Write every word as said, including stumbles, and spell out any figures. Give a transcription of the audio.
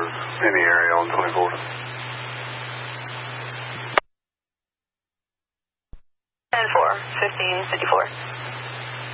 in the area on twenty-fourth. ten four, fifteen fifty-four.